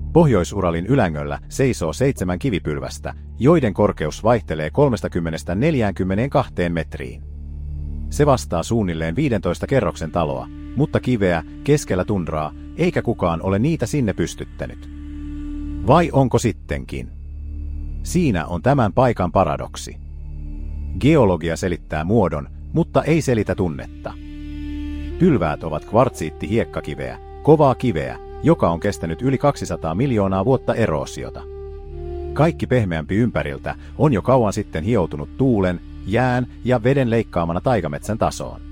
Pohjois-Uralin ylängöllä seisoo 7 kivipylvästä, joiden korkeus vaihtelee 30–42 metriin. Se vastaa suunnilleen 15 kerroksen taloa, mutta kiveä keskellä tundraa, eikä kukaan ole niitä sinne pystyttänyt. Vai onko sittenkin? Siinä on tämän paikan paradoksi. Geologia selittää muodon, mutta ei selitä tunnetta. Pylväät ovat kvartsiitti-hiekkakiveä, kovaa kiveä, joka on kestänyt yli 200 miljoonaa vuotta eroosiota. Kaikki pehmeämpi ympäriltä on jo kauan sitten hioutunut tuulen, jään ja veden leikkaamana taikametsän tasoon.